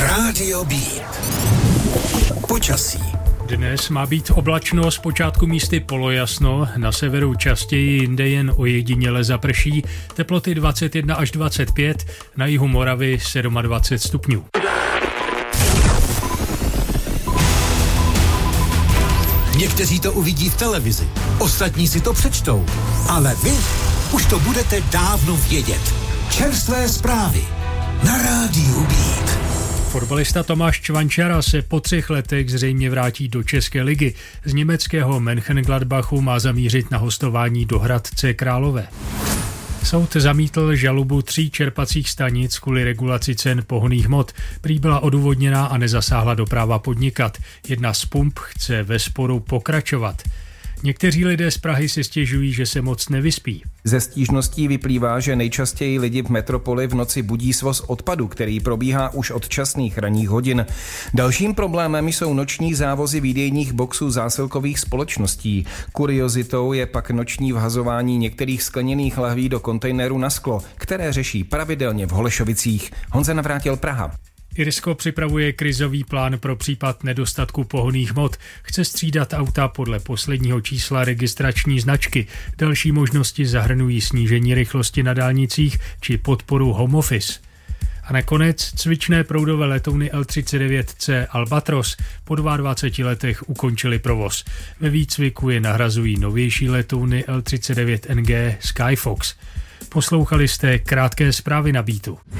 Rádio Beat. Počasí. Dnes má být oblačno, zpočátku místy polojasno, na severu častěji, jinde jen ojediněle zaprší, teploty 21 až 25, na jihu Moravy 27 stupňů. Někteří to uvidí v televizi, ostatní si to přečtou, ale vy už to budete dávno vědět. Čerstvé zprávy na Rádiu Beat. Fotbalista Tomáš Čvančara se po 3 letech zřejmě vrátí do České ligy. Z německého Mönchengladbachu má zamířit na hostování do Hradce Králové. Soud zamítl žalobu 3 čerpacích stanic kvůli regulaci cen pohonných hmot. Prý byla odůvodněná a nezasáhla do práva podnikat. Jedna z pump chce ve sporu pokračovat. Někteří lidé z Prahy si stěžují, že se moc nevyspí. Ze stížností vyplývá, že nejčastěji lidi v metropoli v noci budí svoz odpadu, který probíhá už od časných ranních hodin. Dalším problémem jsou noční závozy výdejních boxů zásilkových společností. Kuriozitou je pak noční vhazování některých skleněných lahví do kontejnerů na sklo, které řeší pravidelně v Holešovicích. Honza Navrátil, Praha. Irsko připravuje krizový plán pro případ nedostatku pohonných hmot. Chce střídat auta podle posledního čísla registrační značky. Další možnosti zahrnují snížení rychlosti na dálnicích či podporu home office. A nakonec cvičné proudové letouny L-39C Albatros po 22 letech ukončily provoz. Ve výcviku je nahrazují novější letouny L-39NG Skyfox. Poslouchali jste krátké zprávy na Beatu.